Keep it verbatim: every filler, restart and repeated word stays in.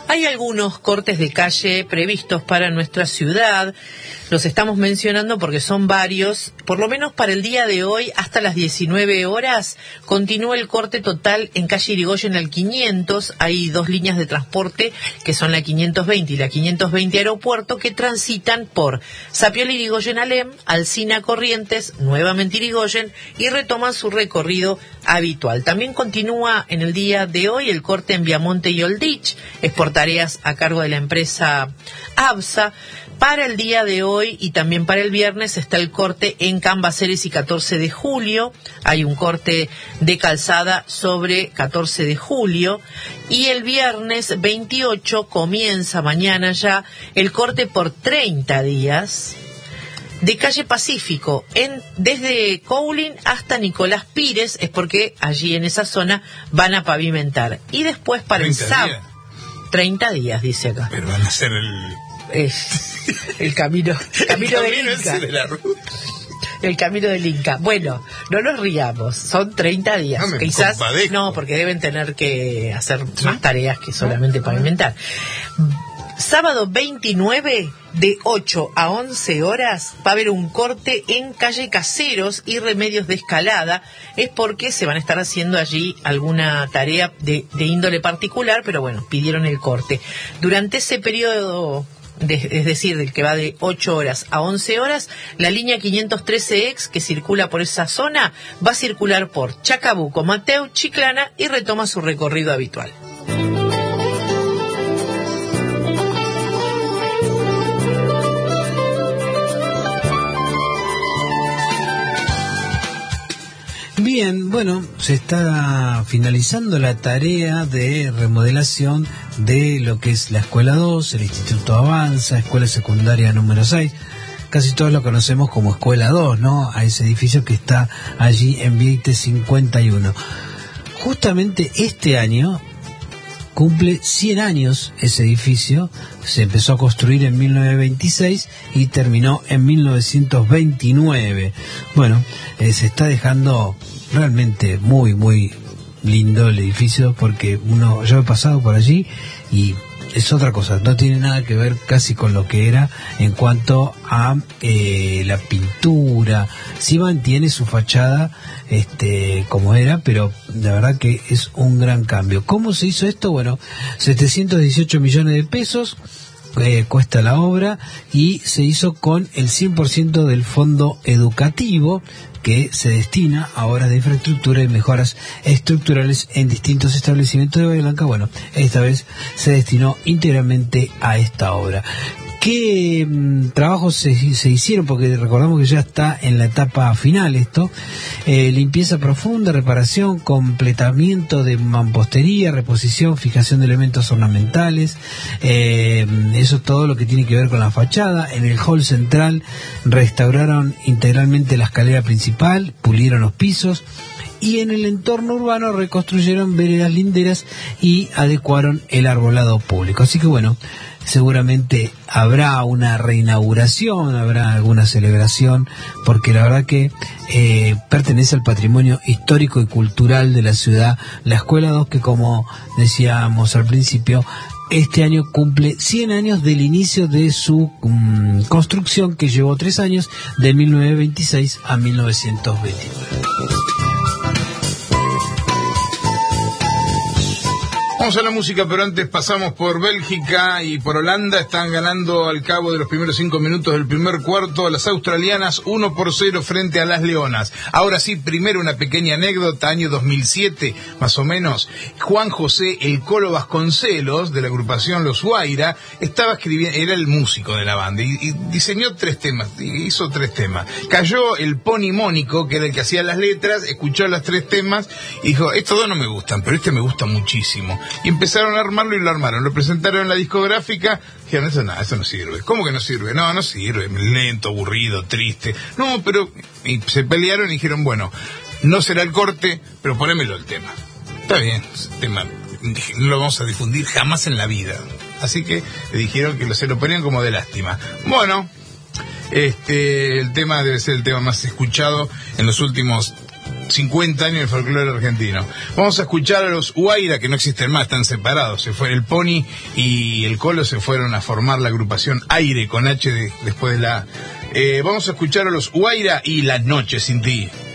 Hay algunos cortes de calle previstos para nuestra ciudad. Los estamos mencionando porque son varios. Por lo menos para el día de hoy, hasta las diecinueve horas, continúa el corte total en calle Irigoyen al quinientos. Hay dos líneas de transporte, que son la quinientos veinte y la quinientos veinte Aeropuerto, que transitan por Zapiola Irigoyen Alem, Alsina Corrientes, nuevamente Irigoyen, y retoman su recorrido habitual. También continúa en el día de hoy el corte en Viamonte y Oldich. Es por tareas a cargo de la empresa ABSA. Para el día de hoy y también para el viernes está el corte en Cambaceres y catorce de julio. Hay un corte de calzada sobre catorce de julio. Y el viernes veintiocho comienza mañana ya el corte por treinta días de calle Pacífico, en, desde Cowling hasta Nicolás Pires, es porque allí en esa zona van a pavimentar. Y después para el sábado, treinta días dice acá. Pero van a hacer el... Es el camino, camino, el del camino Inca. de la ruta. El camino del Inca. Bueno, no nos riamos, son treinta días. No, quizás compadezco. No, porque deben tener que hacer ¿Sí? más tareas que solamente pavimentar. Sábado veintinueve, de ocho a once horas, va a haber un corte en calle Caseros y Remedios de Escalada. Es porque se van a estar haciendo allí alguna tarea de, de índole particular, pero bueno, pidieron el corte. Durante ese periodo, de, es decir, del que va de ocho horas a once horas, la línea quinientos trece X, que circula por esa zona, va a circular por Chacabuco, Mateu, Chiclana y retoma su recorrido habitual. Bien, bueno, se está finalizando la tarea de remodelación de lo que es la Escuela dos, el Instituto Avanza, Escuela Secundaria número seis. Casi todos lo conocemos como Escuela dos, ¿no? A ese edificio que está allí en Vieite cincuenta y uno. Justamente este año cumple cien años ese edificio. Se empezó a construir en mil novecientos veintiséis y terminó en mil novecientos veintinueve. Bueno, eh, se está dejando realmente muy, muy lindo el edificio, porque uno, yo he pasado por allí y es otra cosa, no tiene nada que ver casi con lo que era en cuanto a eh, la pintura. Sí mantiene su fachada este como era, pero la verdad que es un gran cambio. ¿Cómo se hizo esto? Bueno, setecientos dieciocho millones de pesos eh, cuesta la obra, y se hizo con el cien por ciento del fondo educativo, que se destina a obras de infraestructura y mejoras estructurales en distintos establecimientos de Bahía Blanca. Bueno, esta vez se destinó íntegramente a esta obra. ¿Qué mm, trabajos se, se hicieron? Porque recordamos que ya está en la etapa final esto. Eh, limpieza profunda, reparación, completamiento de mampostería, reposición, fijación de elementos ornamentales. Eh, eso es todo lo que tiene que ver con la fachada. En el hall central restauraron integralmente la escalera principal, pulieron los pisos. Y en el entorno urbano reconstruyeron veredas linderas y adecuaron el arbolado público. Así que bueno, seguramente habrá una reinauguración, habrá alguna celebración, porque la verdad que eh, pertenece al patrimonio histórico y cultural de la ciudad. La Escuela dos, que como decíamos al principio, este año cumple cien años del inicio de su um, construcción, que llevó tres años, de mil novecientos veintiséis a mil novecientos veintinueve. Vamos a la música, pero antes pasamos por Bélgica y por Holanda. Están ganando al cabo de los primeros cinco minutos del primer cuarto las australianas uno por cero frente a las leonas. Ahora sí, primero una pequeña anécdota, año dos mil siete más o menos. Juan José El Colo Vasconcelos, de la agrupación Los Guaira, estaba escribiendo, era el músico de la banda, y, y diseñó tres temas, hizo tres temas. Cayó el Pony Mónico, que era el que hacía las letras, escuchó los tres temas y dijo, estos dos no me gustan, pero este me gusta muchísimo. Y empezaron a armarlo y lo armaron. Lo presentaron en la discográfica. Dijeron, eso nada, eso no sirve. ¿Cómo que no sirve? No, no sirve. Lento, aburrido, triste. No, pero... Y se pelearon y dijeron, bueno, no será el corte, pero ponémelo el tema. Está bien, el tema no lo vamos a difundir jamás en la vida. Así que le dijeron que se lo ponían como de lástima. Bueno, este el tema debe ser el tema más escuchado en los últimos cincuenta años del folclore argentino. Vamos a escuchar a los Huayra, que no existen más, están separados. Se fue el Pony y el Colo, se fueron a formar la agrupación Aire con H de, después de la... Eh, vamos a escuchar a los Huayra y Las Noches Sin Ti.